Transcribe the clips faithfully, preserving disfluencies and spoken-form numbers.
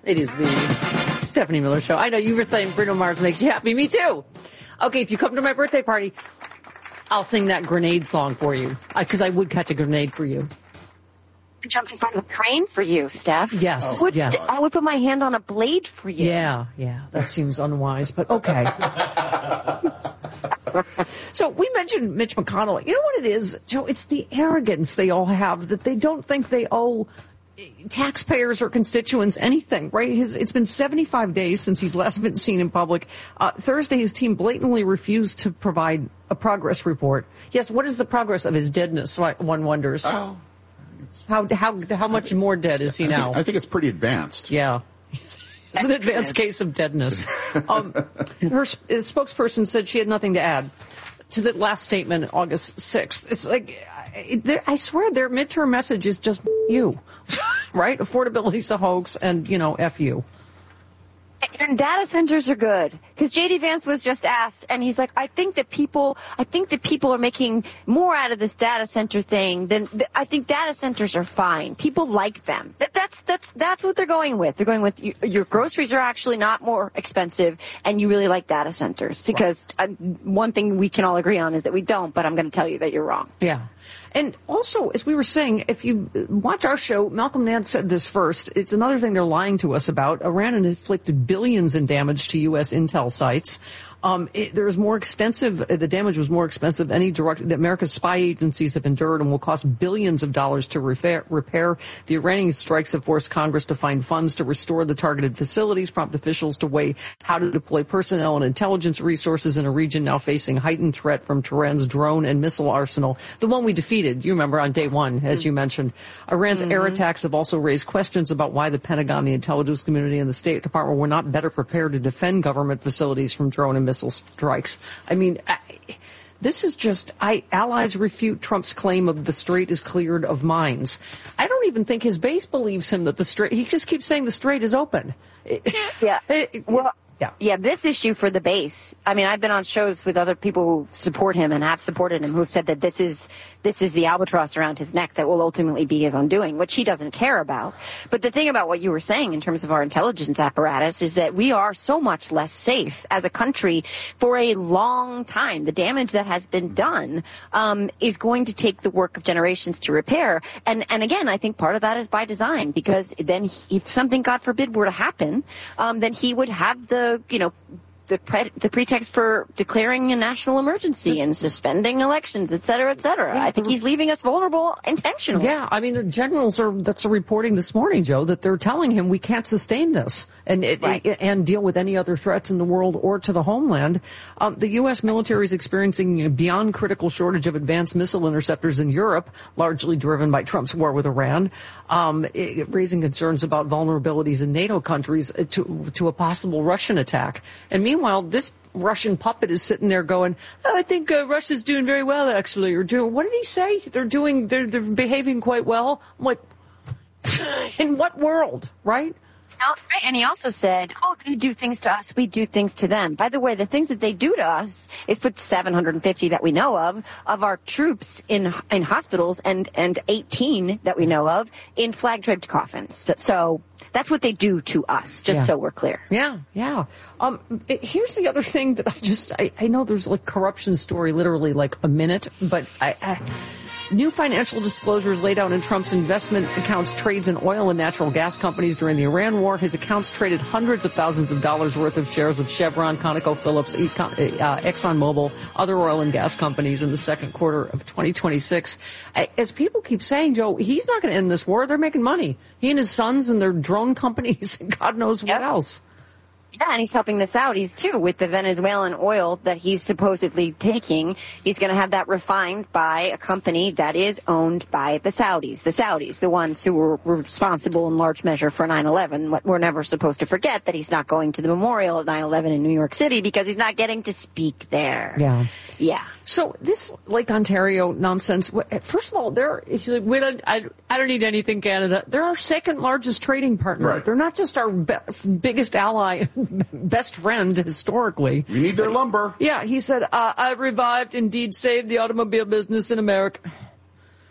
It is the Stephanie Miller Show. I know you were saying Bruno Mars makes you happy. Me too. Okay, if you come to my birthday party, I'll sing that grenade song for you. Because I, I would catch a grenade for you. Jump in front of a crane for you, Steph. Yes, I would, yes. I would put my hand on a blade for you. Yeah, yeah. That seems unwise, but okay. So we mentioned Mitch McConnell. You know what it is, Joe? It's the arrogance they all have that they don't think they owe taxpayers or constituents anything, right? His, it's been seventy-five days since he's last been seen in public. Uh, Thursday, his team blatantly refused to provide a progress report. Yes, what is the progress of his deadness, one wonders? Oh. How, how, how much more dead is he I think, now? I think it's pretty advanced. Yeah. It's an advanced case of deadness. Um, her spokesperson said she had nothing to add to the last statement, August sixth. It's like, I swear their midterm message is just you, right? Affordability's a hoax and, you know, F you. And data centers are good because J D Vance was just asked, and he's like, "I think that people, I think that people are making more out of this data center thing than th- I think data centers are fine. People like them. That, that's that's that's what they're going with. They're going with you, your groceries are actually not more expensive, and you really like data centers because uh, one thing we can all agree on is that we don't. But I'm going to tell you that you're wrong. Yeah." And also, as we were saying, if you watch our show, Malcolm Nance said this first. It's another thing they're lying to us about. Iran inflicted billions in damage to U S intel sites. Um, it, there is more extensive, the damage was more expensive than any direct, that America's spy agencies have endured and will cost billions of dollars to repair, repair. The Iranian strikes have forced Congress to find funds to restore the targeted facilities, prompt officials to weigh how to deploy personnel and intelligence resources in a region now facing heightened threat from Tehran's drone and missile arsenal. The one we defeated, you remember, on day one, as you mentioned. Iran's mm-hmm. air attacks have also raised questions about why the Pentagon, the intelligence community, and the State Department were not better prepared to defend government facilities from drone and missile strikes. I mean, I, this is just, I, allies refute Trump's claim of the strait is cleared of mines. I don't even think his base believes him that the strait, he just keeps saying the strait is open. Yeah. Well, yeah. Yeah, this issue for the base. I mean, I've been on shows with other people who support him and have supported him who've said that this is this is the albatross around his neck that will ultimately be his undoing, which he doesn't care about. But the thing about what you were saying in terms of our intelligence apparatus is that we are so much less safe as a country for a long time. The damage that has been done um, is going to take the work of generations to repair. And, and again, I think part of that is by design, because then he, if something, God forbid, were to happen, um, then he would have the, you know, the pre- the pretext for declaring a national emergency and suspending elections, et cetera, et cetera. Yeah. I think he's leaving us vulnerable intentionally. Yeah, I mean, the generals are, that's a reporting this morning, Joe, that they're telling him we can't sustain this and it, right. it, and deal with any other threats in the world or to the homeland. Um, the U S military is experiencing a beyond critical shortage of advanced missile interceptors in Europe, largely driven by Trump's war with Iran, um, it, raising concerns about vulnerabilities in NATO countries to, to a possible Russian attack. And meanwhile, Meanwhile, this Russian puppet is sitting there going, oh, I think uh, Russia's doing very well, actually. Or doing, what did he say? They're doing, they're, they're behaving quite well. I'm like, in what world, right? And he also said, oh, they do things to us, we do things to them. By the way, the things that they do to us is put seven hundred fifty that we know of, of our troops in in hospitals and, and eighteen that we know of in flag-draped coffins. So that's what they do to us, just yeah. so we're clear. Yeah, yeah. Um, it, here's the other thing that I just, I, I know there's like corruption story literally like a minute, but I... I New financial disclosures laid out in Trump's investment accounts trades in oil and natural gas companies during the Iran war. His accounts traded hundreds of thousands of dollars worth of shares of Chevron, ConocoPhillips, uh, ExxonMobil, other oil and gas companies in the second quarter of twenty twenty-six. As people keep saying, Joe, he's not going to end this war. They're making money. He and his sons and their drone companies and God knows what yep. else. Yeah, and he's helping the Saudis, too, with the Venezuelan oil that he's supposedly taking. He's going to have that refined by a company that is owned by the Saudis. The Saudis, the ones who were responsible in large measure for nine eleven. We're never supposed to forget that he's not going to the memorial at nine eleven in New York City because he's not getting to speak there. Yeah. Yeah. So this Lake Ontario nonsense, first of all, they're, like, we don't, I, I don't need anything, Canada. They're our second largest trading partner. Right. They're not just our be- biggest ally, best friend historically. We need their lumber. Yeah, he said, uh, I've revived, indeed saved the automobile business in America.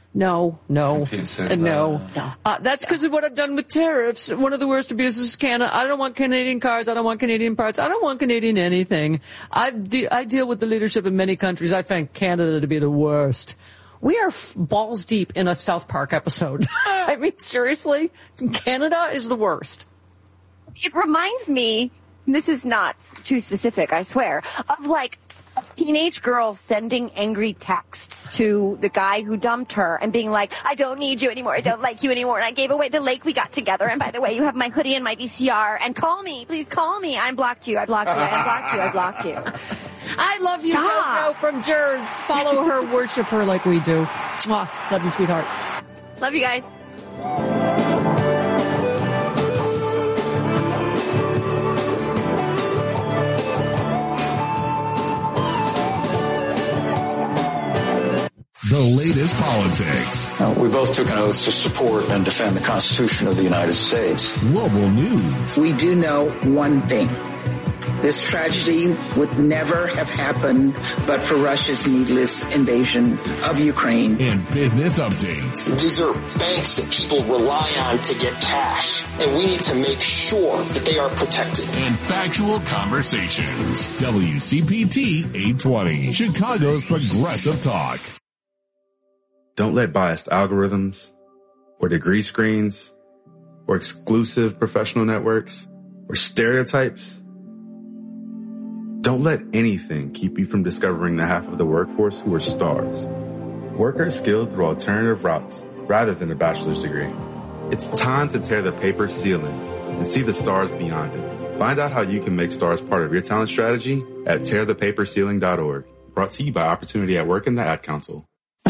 No, no, says no. no. Uh, that's because of what I've done with tariffs. One of the worst abuses is Canada. I don't want Canadian cars. I don't want Canadian parts. I don't want Canadian anything. I, de- I deal with the leadership in many countries. I find Canada to be the worst. We are f- balls deep in a South Park episode. I mean, seriously, Canada is the worst. It reminds me, this is not too specific, I swear, of like a teenage girl sending angry texts to the guy who dumped her and being like, I don't need you anymore, I don't like you anymore, and I gave away the lake we got together, and by the way, you have my hoodie and my V C R, and call me, please call me, I blocked you, I blocked you, I blocked you, I blocked you. I love you, Stop. JoJo from Jers. Follow her, worship her like we do. Mwah. Love you, sweetheart. Love you guys. The latest politics. Uh, we both took an oath to support and defend the Constitution of the United States. Global news. We do know one thing. This tragedy would never have happened but for Russia's needless invasion of Ukraine. And business updates. These are banks that people rely on to get cash, and we need to make sure that they are protected. And factual conversations. W C P T eight twenty, Chicago's Progressive Talk. Don't let biased algorithms or degree screens or exclusive professional networks or stereotypes. Don't let anything keep you from discovering the half of the workforce who are stars. Workers skilled through alternative routes rather than a bachelor's degree. It's time to tear the paper ceiling and see the stars beyond it. Find out how you can make stars part of your talent strategy at tear the paper ceiling dot org. Brought to you by Opportunity at Work and the Ad Council.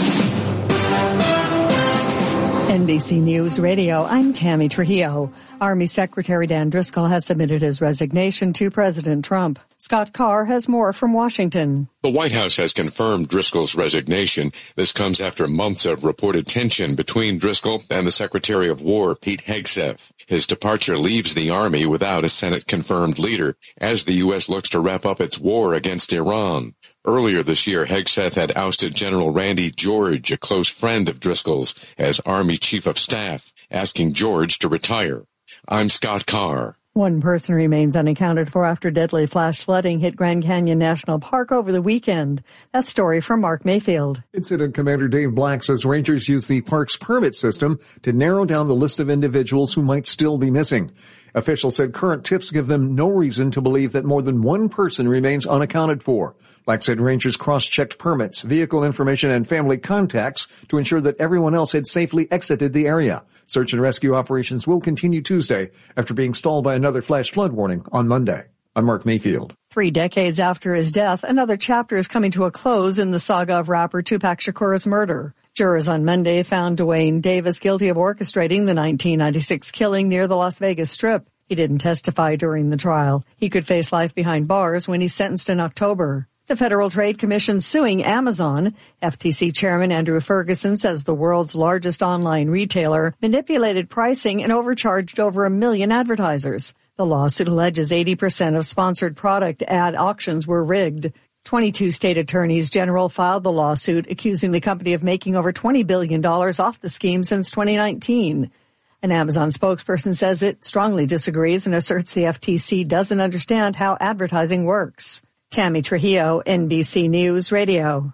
N B C News Radio, I'm Tammy Trujillo. Army Secretary Dan Driscoll has submitted his resignation to President Trump. Scott Carr has more from Washington. The White House has confirmed Driscoll's resignation. This comes after months of reported tension between Driscoll and the Secretary of War, Pete Hegseth. His departure leaves the Army without a Senate-confirmed leader as the U S looks to wrap up its war against Iran. Earlier this year, Hegseth had ousted General Randy George, a close friend of Driscoll's, as Army Chief of Staff, asking George to retire. I'm Scott Carr. One person remains unaccounted for after deadly flash flooding hit Grand Canyon National Park over the weekend. That story from Mark Mayfield. Incident Commander Dave Black says rangers use the park's permit system to narrow down the list of individuals who might still be missing. Officials said current tips give them no reason to believe that more than one person remains unaccounted for. Black said rangers cross-checked permits, vehicle information, and family contacts to ensure that everyone else had safely exited the area. Search and rescue operations will continue Tuesday after being stalled by another flash flood warning on Monday. I'm Mark Mayfield. Three decades after his death, another chapter is coming to a close in the saga of rapper Tupac Shakur's murder. Jurors on Monday found Dwayne Davis guilty of orchestrating the nineteen ninety-six killing near the Las Vegas Strip. He didn't testify during the trial. He could face life behind bars when he's sentenced in October. The Federal Trade Commission suing Amazon. F T C Chairman Andrew Ferguson says the world's largest online retailer manipulated pricing and overcharged over a million advertisers. The lawsuit alleges eighty percent of sponsored product ad auctions were rigged. twenty-two state attorneys general filed the lawsuit, accusing the company of making over twenty billion dollars off the scheme since twenty nineteen. An Amazon spokesperson says it strongly disagrees and asserts the F T C doesn't understand how advertising works. Tammy Trujillo, N B C News Radio.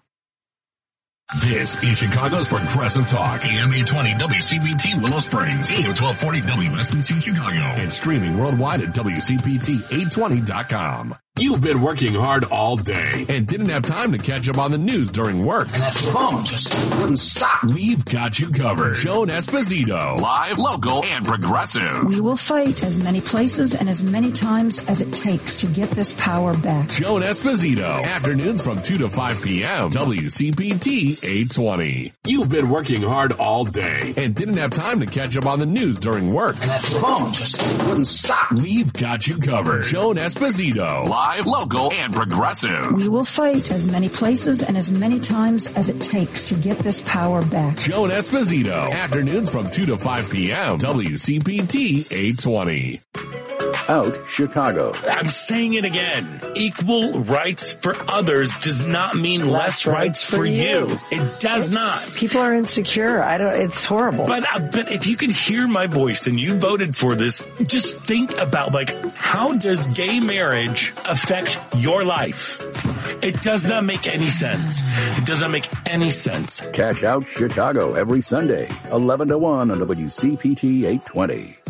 This is Chicago's Progressive Talk, A M eight twenty W C P T Willow Springs, A M twelve forty W S B C Chicago, and streaming worldwide at W C P T eight twenty dot com. You've been working hard all day and didn't have time to catch up on the news during work. And that phone just wouldn't stop. We've got you covered. Joan Esposito, live, local, and progressive. We will fight as many places and as many times as it takes to get this power back. Joan Esposito, afternoons from two to five p.m. W C P T eight twenty. You've been working hard all day and didn't have time to catch up on the news during work. And that phone just wouldn't stop. We've got you covered. Joan Esposito, live, local, and progressive. We will fight as many places and as many times as it takes to get this power back. Joan Esposito, afternoons from two to five p.m. W C P T eight twenty. out Chicago. I'm saying it again. Equal rights for others does not mean less, less rights, rights for, for you. you. It does it's, not. People are insecure. I don't, it's horrible. But, uh, but if you could hear my voice and you voted for this, just think about, like, how does gay marriage affect your life? It does not make any sense. It does not make any sense. Cash Out Chicago every Sunday, eleven to one on W C P T eight twenty.